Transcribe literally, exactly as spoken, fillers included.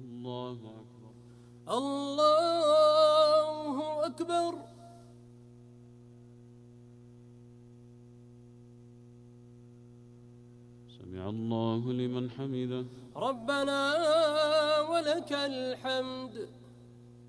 الله أكبر. الله أكبر. سمع الله لمن حمده. ربنا ولك الحمد.